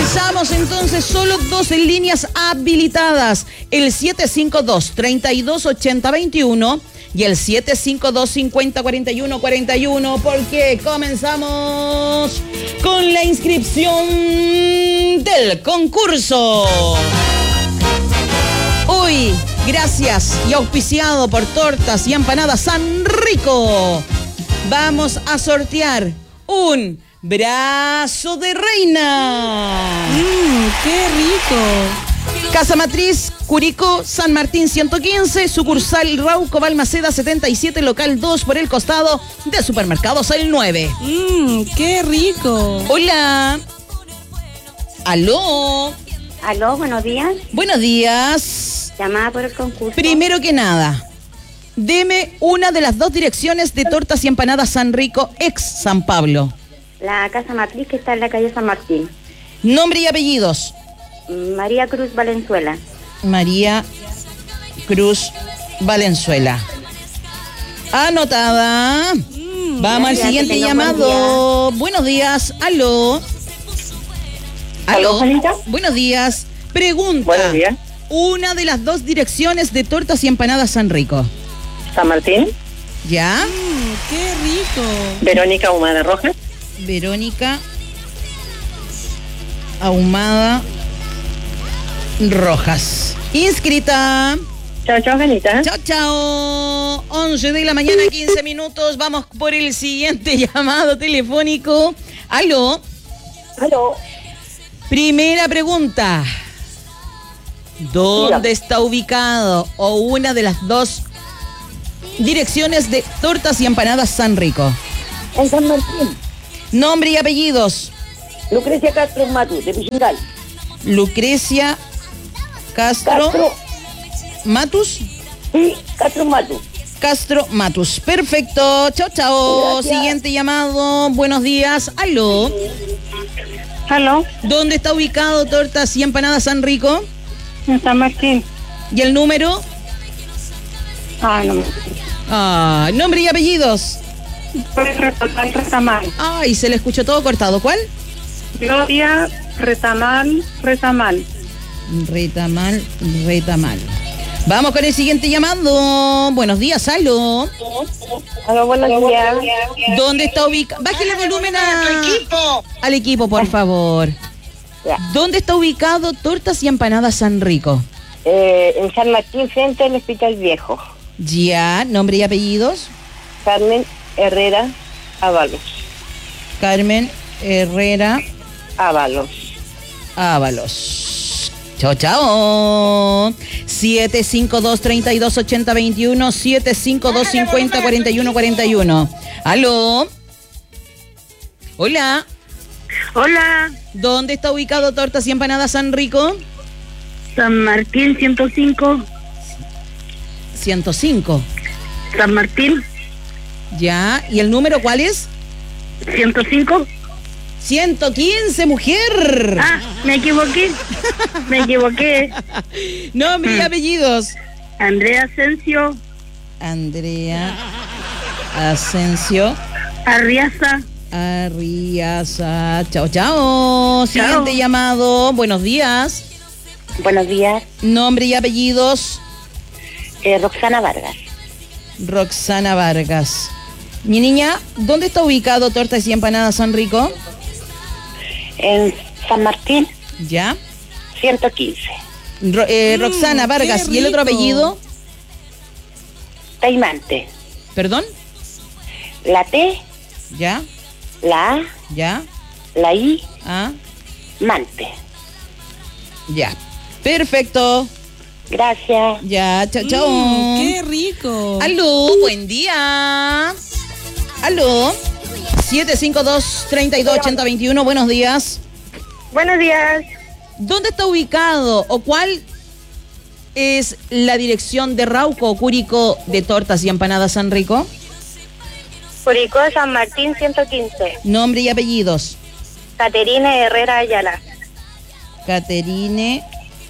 Comenzamos entonces, solo 12 líneas habilitadas. El 752-3280-21 y el 752-50-41-41, porque comenzamos con la inscripción del concurso. Hoy, gracias y auspiciado por Tortas y Empanadas San Rico, vamos a sortear un brazo de reina. ¡Qué rico! Casa Matriz, Curicó, San Martín 115, sucursal Rauco, Balmaceda 77, local 2 por el costado de Supermercados El 9. ¡Qué rico! Hola. Aló. Aló, buenos días. Buenos días. Llamada por el concurso. Primero que nada, deme una de las dos direcciones de Tortas y Empanadas San Rico, ex San Pablo. La Casa Matriz, que está en la calle San Martín. Nombre y apellidos. María Cruz Valenzuela. María Cruz Valenzuela. Anotada. Vamos al siguiente llamado. Buenos días. Aló. ¿Aló, Juanita? Buenos días. Pregunta. Buenos días. Una de las dos direcciones de Tortas y Empanadas San Rico. San Martín. ¿Ya? ¡Qué rico! Verónica Ahumada Rojas. Verónica Ahumada Rojas. Inscrita. Chao, chao, Janita. Chao, chao. 11 de la mañana, 15 minutos. Vamos por el siguiente llamado telefónico. Aló. Aló. Primera pregunta. ¿Dónde está ubicado o una de las dos direcciones de Tortas y Empanadas San Rico? En San Martín. Nombre y apellidos. Lucrecia Castro Matus, de Pichingal. Lucrecia Castro Matus. Sí, Castro Matus. Castro Matus. Perfecto. Chao, chao. Gracias. Siguiente llamado. Buenos días. Aló. Aló, ¿Dónde está ubicado Tortas y Empanadas San Rico? en San Martín. ¿Y el número? No. Nombre y apellidos. Retamal. Ay, se le escuchó todo cortado. ¿Cuál? Gloria Retamal. Retamal. Vamos con el siguiente llamado. Buenos días, aló. Aló, buenos días. ¿Dónde está ubicado? Bájale el volumen al equipo, por favor. Ya. ¿Dónde está ubicado Tortas y Empanadas San Rico? En San Martín, frente al Hospital Viejo. Ya, nombre y apellidos. Carmen Herrera Ábalos. Carmen Herrera Ábalos. Ábalos. Chao, chao. 752-3280-21, 752-50-41-41. Aló. Hola. Hola, ¿Dónde está ubicado Tortas y Empanadas San Rico? San Martín 105. 105. San Martín Ya. ¿Y el número cuál es? 105. 115, mujer. Me equivoqué. Nombre y apellidos. Andrea Asensio Andrea Asensio Arriaza. Arriaza. Chao, chao. Siguiente llamado. Buenos días. Buenos días, Nombre y apellidos. Roxana Vargas. Roxana Vargas. Mi niña, ¿dónde está ubicado Tortas y Empanadas San Rico? En San Martín Ya. 115. Roxana Vargas. qué ¿Y el otro rico. apellido? Taimante. ¿Perdón? La T, Ya. la A, Ya. la I, Ah. Mante. Ya. Perfecto. Gracias. Ya. Chao, chao. ¡Qué rico! Aló, buen día. Aló. 752-3280-21, buenos días. Buenos días. ¿Dónde está ubicado o cuál es la dirección de Rauco o Curicó de Tortas y Empanadas San Rico? Curicó, San Martín 115. Nombre y apellidos. Caterina Herrera Ayala. Caterine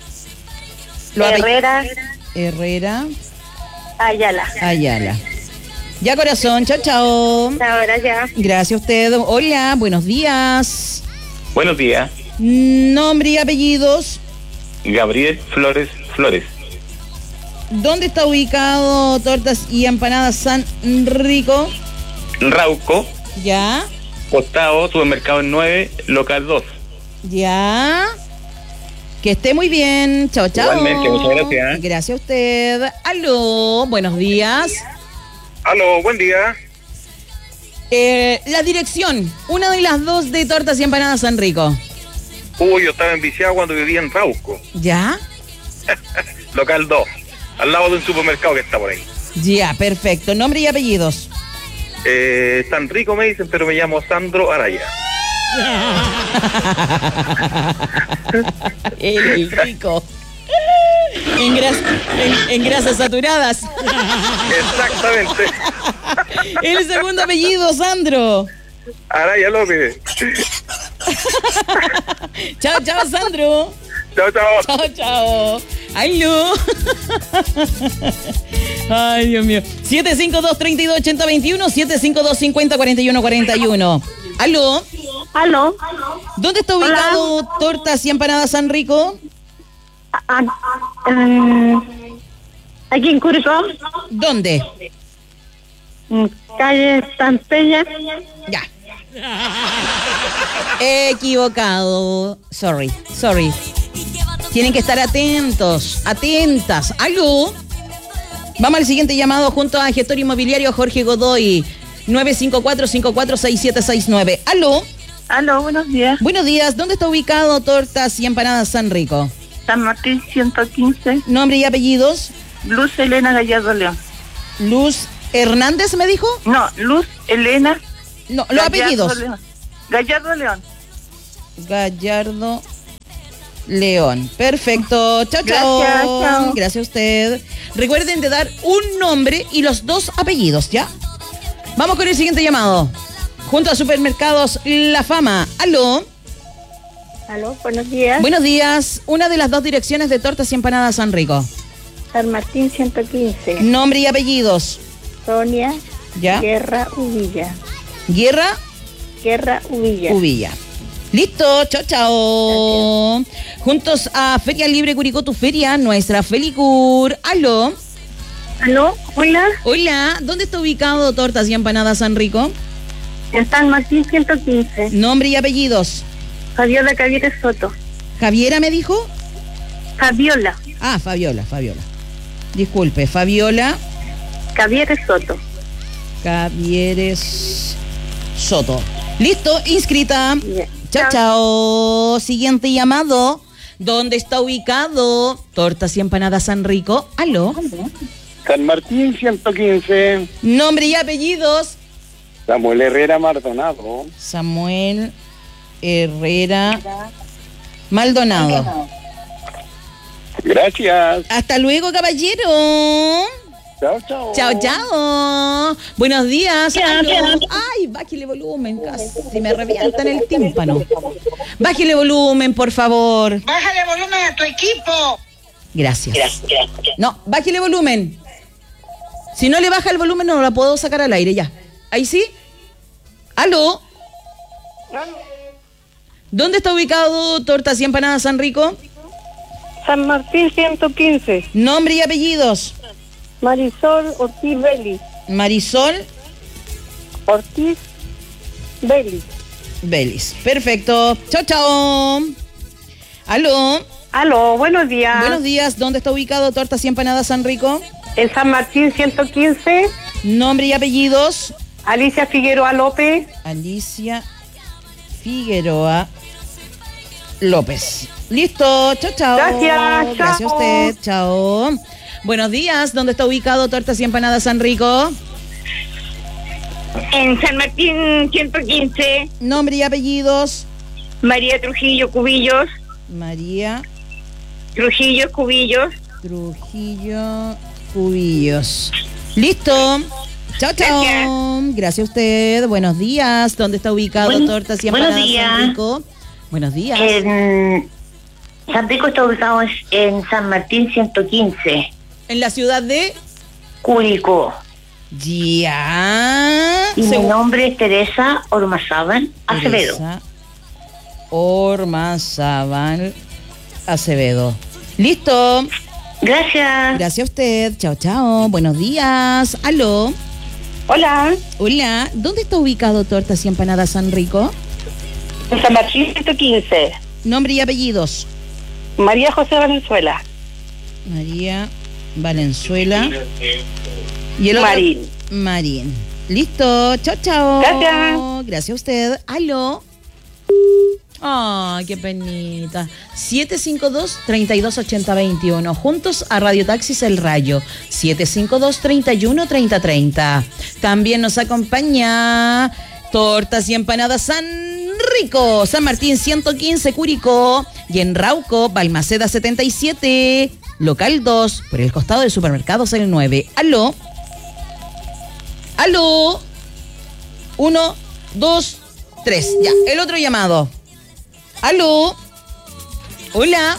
Herrera Ayala. Ayala. Ya, corazón, chao, chao. Ahora ya. Gracias a usted. Hola, buenos días. Buenos días. Nombre y apellidos. Gabriel Flores Flores. ¿Dónde está ubicado Tortas y Empanadas San Rico? Rauco, Ya, costado, supermercado 9, local 2. ya. Que esté muy bien. Chao, chao. Igualmente, muchas gracias. Gracias a usted. Aló, buenos días. Aló, buen día. La dirección, una de las dos de Tortas y Empanadas San Rico. Uy, yo estaba enviciado cuando vivía en Rauco, ¿Ya? local 2, al lado de un supermercado que está por ahí. Ya, perfecto. Nombre y apellidos. San Rico me dicen, pero me llamo Sandro Araya. El rico. En grasas saturadas. Exactamente. El segundo apellido, Sandro. Araya López. Chao, chao, Sandro. Chao, chao. Chao, chao. Aló. Ay, Dios mío. 752-32-8021, 752-50-41-41. Aló. Aló. ¿Dónde está ubicado Tortas y Empanadas San Rico? Aquí en Curicó, ¿Dónde? calle San Peña. Ya. Equivocado. Sorry. Tienen que estar atentos, atentas. Aló. Vamos al siguiente llamado junto a gestor inmobiliario Jorge Godoy. 954-546769. Aló. Aló, buenos días. Buenos días. ¿Dónde está ubicado Tortas y Empanadas San Rico? San Martín 115, Nombre y apellidos. Luz Elena Gallardo León. Luz Hernández, ¿me dijo? No, Luz Elena No, los apellidos. León. Gallardo León. Gallardo León. Perfecto. Chao, chao. Gracias, chao. Gracias a usted. Recuerden de dar un nombre y los dos apellidos, ¿ya? Vamos con el siguiente llamado. Junto a Supermercados La Fama. Aló. Aló, buenos días. Buenos días. Una de las dos direcciones de Tortas y Empanadas San Rico. San Martín 115, Nombre y apellidos. Sonia ¿Ya? Guerra Uvilla. Guerra Guerra Uvilla. Uvilla. Listo, chao, chao. Juntos a Feria Libre Curicó, tu feria, nuestra Felicur. Aló. Aló, hola. Hola, ¿dónde está ubicado Tortas y Empanadas San Rico? En San Martín 115, Nombre y apellidos. Fabiola Cavieres Soto. ¿Javiera me dijo? Fabiola Ah, Fabiola. Disculpe, Fabiola Cavieres Soto. Cavieres Soto. Listo, inscrita. Ya. Chao, chao. Siguiente llamado. ¿Dónde está ubicado Tortas y Empanadas San Rico? Aló. San Martín 115, Nombre y apellidos. Samuel Herrera Maldonado. Samuel Herrera Maldonado. Gracias. Hasta luego, caballero. Chao, chao. Chao, chao. Buenos días. Aló. Ay, bájale volumen, casi me revientan el tímpano. Bájale volumen, por favor. Bájale volumen a tu equipo. Gracias. No, bájale volumen. Si no le baja el volumen, no la puedo sacar al aire, ya. ¿Ahí sí? ¿Aló? ¿Dónde está ubicado Tortas y Empanadas San Rico? San Martín 115, Nombre y apellidos. Marisol Ortiz Vélez. Marisol Ortiz Vélez. Vélez. Perfecto. Chao, chao. ¿Aló? Aló, buenos días. Buenos días. ¿Dónde está ubicado Tortas y Empanadas San Rico? En San Martín 115, Nombre y apellidos. Alicia Figueroa López. Alicia Figueroa López. Listo. Chao, chao. Gracias, Gracias a chao. usted. Chao. Buenos días. ¿Dónde está ubicado Tortas y Empanadas San Rico? En San Martín 115, Nombre y apellidos. María Trujillo Cubillos. María Trujillo Cubillos. Trujillo Cubillos. Listo. Chao, chao. Gracias a usted. Buenos días. ¿Dónde está ubicado Tortas y Empanadas buenos días. San Rico? Buenos días. San Rico está ubicado en San Martín 115, En la ciudad de Curicó. Ya. Y mi nombre es Teresa Ormazábal Acevedo. Teresa Ormazábal Acevedo. ¿Listo? Gracias. Gracias a usted. Chao, chao. Buenos días. Aló. Hola, Hola. ¿Dónde está ubicado Tortas y Empanadas San Rico? en San Martín 115. Nombre y apellidos. María José Valenzuela. María Valenzuela. Y el otro. Marín. Marín. Listo. Chao, chao. Gracias. Gracias a usted. Aló. Ay, qué penita. 752-328021. Juntos a Radio Taxis El Rayo. 752-313030. También nos acompaña Tortas y Empanadas San Rico. San Martín 115, Curicó. Y en Rauco, Balmaceda 77. Local 2, por el costado del supermercados el 9. Aló. Aló. 1, 2, 3. Ya, el otro llamado. Aló. Hola.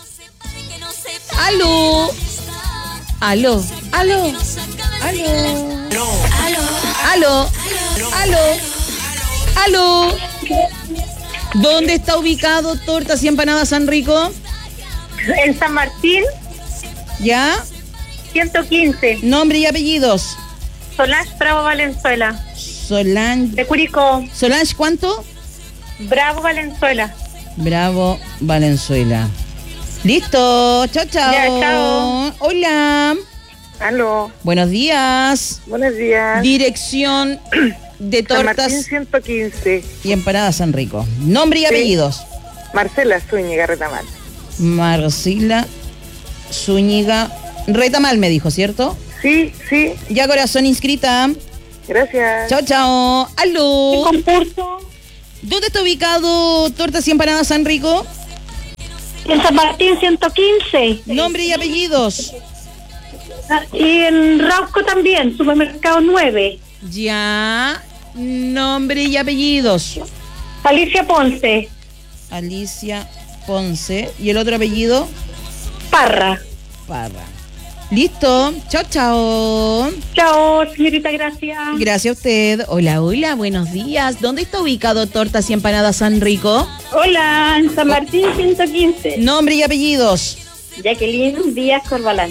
Aló. Aló. Aló. Aló. Aló. Aló. Aló. ¿Dónde está ubicado Tortas y Empanadas San Rico? En San Martín ¿Ya? 115. Nombre y apellidos. Solange Bravo Valenzuela. Solange. De Curicó. ¿Solange cuánto? Bravo Valenzuela. Bravo, Valenzuela. Listo. Chao, chao. Ya, chao. Hola. Aló, Buenos días. buenos días. Dirección de San Martín Tortas 115. y Empanadas San Rico. Nombre y apellidos. Marcela Zúñiga Retamal. Marcela Zúñiga Retamal, me dijo, ¿cierto? Sí, sí, Ya, corazón, inscrita. gracias. Chao, chao. Aló. Concurso ¿Dónde está ubicado Tortas y Empanadas San Rico? en San Martín 115. Nombre y apellidos. Y en Rauco también, supermercado 9. Ya. Nombre y apellidos. Alicia Ponce. Alicia Ponce. ¿Y el otro apellido? Parra. Parra. Listo. Chao, chao. Chao, señorita, gracias. Gracias a usted. Hola, hola, buenos días. ¿Dónde está ubicado Tortas y Empanadas San Rico? Hola, en San Martín 115. Nombre y apellidos. Jacqueline Díaz Corbalán.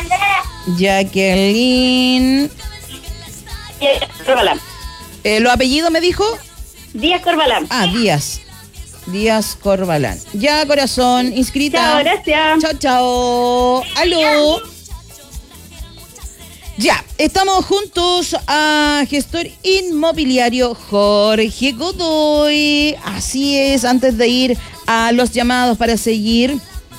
Jacqueline. Corbalán. ¿Los apellidos me dijo? Díaz Corbalán. Ah, Díaz. Díaz Corbalán. Ya, corazón, inscrita. Chao, gracias. Chao, chao. Aló. Ya, estamos juntos a gestor inmobiliario Jorge Godoy. Así es, antes de ir a los llamados para seguir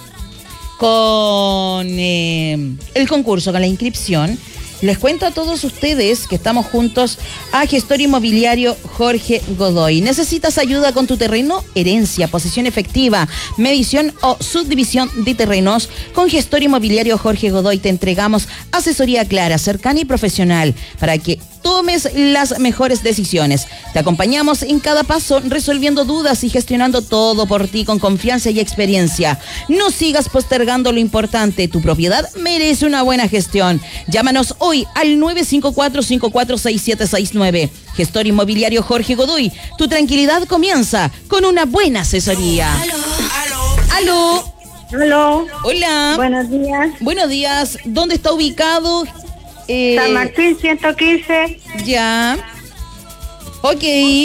con el concurso, con la inscripción, les cuento a todos ustedes que estamos juntos a gestor inmobiliario Jorge Godoy. ¿Necesitas ayuda con tu terreno? Herencia, posesión efectiva, medición o subdivisión de terrenos. Con gestor inmobiliario Jorge Godoy te entregamos asesoría clara, cercana y profesional para que tomes las mejores decisiones. Te acompañamos en cada paso resolviendo dudas y gestionando todo por ti con confianza y experiencia. No sigas postergando lo importante. Tu propiedad merece una buena gestión. Llámanos hoy al 954-546769. Gestor inmobiliario Jorge Godoy. Tu tranquilidad comienza con una buena asesoría. Aló. Aló. Hola. Buenos días. Buenos días. ¿Dónde está ubicado? San Martín 115. Ya. Ok.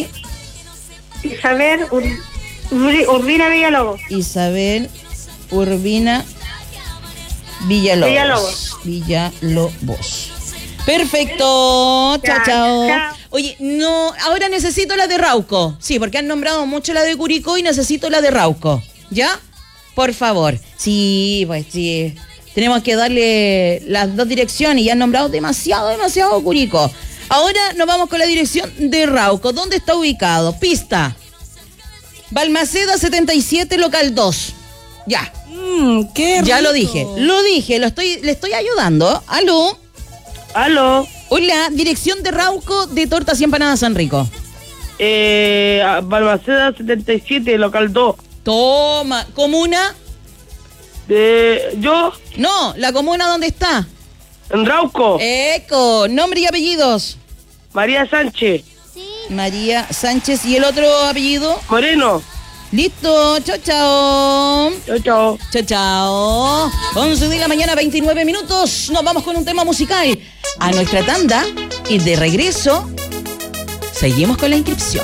Isabel Urbina Villalobos. Isabel Urbina Villalobos. Villalobos. Perfecto. Chao, Ya, chao. chao. Oye, no, ahora necesito la de Rauco. Sí, porque han nombrado mucho la de Curicó y necesito la de Rauco. ¿Ya? Por favor. Sí, pues sí. Tenemos que darle las dos direcciones y han nombrado demasiado Curicó. Ahora nos vamos con la dirección de Rauco. ¿Dónde está ubicado? Pista. Balmaceda 77, local 2. Ya. Qué rico. Ya lo dije, le estoy ayudando. Aló. Aló. Hola, dirección de Rauco de Tortas y Empanadas San Rico. Balmaceda 77, local 2. Toma, ¿comuna? Yo, No, la comuna ¿dónde está? en Rauco, Eco, nombre y apellidos. María Sánchez, María Sánchez, ¿y el otro apellido? Moreno, Listo, chao, chao. Chao, chao. Chao, chao. 11 de la mañana, 29 minutos. Nos vamos con un tema musical a nuestra tanda y de regreso seguimos con la inscripción.